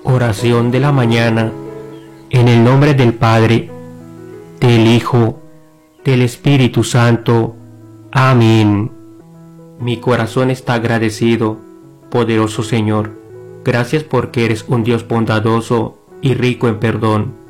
Oración de la mañana. En el nombre del Padre, del Hijo, del Espíritu Santo. Amén. Mi corazón está agradecido, poderoso Señor. Gracias porque eres un Dios bondadoso y rico en perdón.